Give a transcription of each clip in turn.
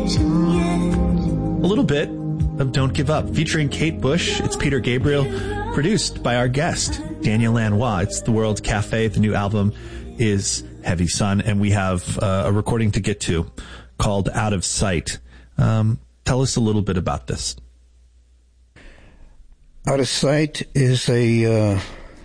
A little bit of Don't Give Up, featuring Kate Bush. It's Peter Gabriel, produced by our guest, Daniel Lanois. It's The World Cafe. The new album is Heavy Sun, and we have a recording to get to called Out of Sight. Tell us a little bit about this. Out of Sight is a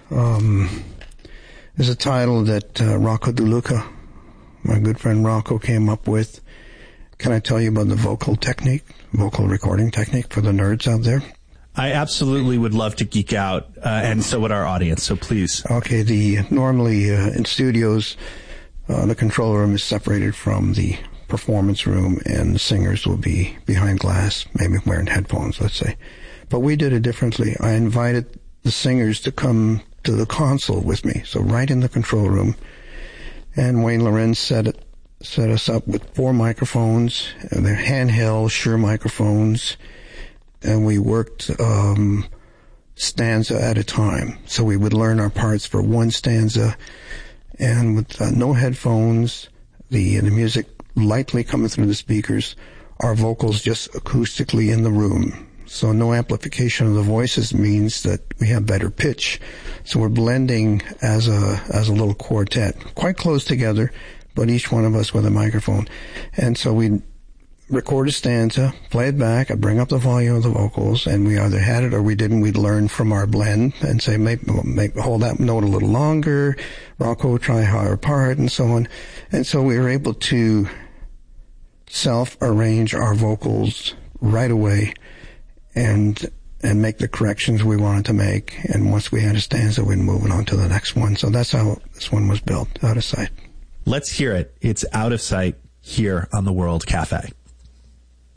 title that Rocco DeLuca, my good friend Rocco, came up with. Can I tell you about the vocal recording technique for the nerds out there? I absolutely would love to geek out, and so would our audience, so please. Okay, normally in studios, the control room is separated from the performance room, and the singers will be behind glass, maybe wearing headphones, let's say. But we did it differently. I invited the singers to come to the console with me, so right in the control room, and Wayne Lorenz set us up with 4 microphones, and they're handheld Shure microphones, and we worked stanza at a time. So we would learn our parts for one stanza, and with no headphones, the music lightly coming through the speakers, our vocals just acoustically in the room. So no amplification of the voices means that we have better pitch. So we're blending as a little quartet, quite close together, but each one of us with a microphone. And so we record a stanza, play it back, I bring up the volume of the vocals, and we either had it or we didn't. We'd learn from our blend and say, maybe hold that note a little longer, Rocco, try a higher part, and so on. And so we were able to self-arrange our vocals right away and make the corrections we wanted to make. And once we had a stanza, we'd move on to the next one. So that's how this one was built, Out of Sight. Let's hear it. It's Out of Sight here on The World Cafe.